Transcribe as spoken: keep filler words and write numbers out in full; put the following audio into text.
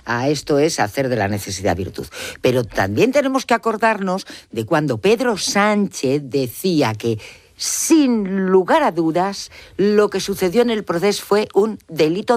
a esto es hacer de la necesidad virtud. Pero también tenemos que acordarnos de cuando Pedro Sánchez decía que, sin lugar a dudas, lo que sucedió en el proceso fue un delito